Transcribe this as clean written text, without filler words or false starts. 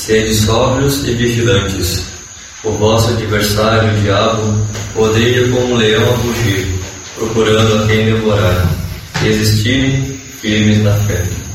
Sede sóbrios e vigilantes. O vosso adversário, o diabo, odeia como um leão a rugir, procurando a quem devorar. Resistirem firmes na fé.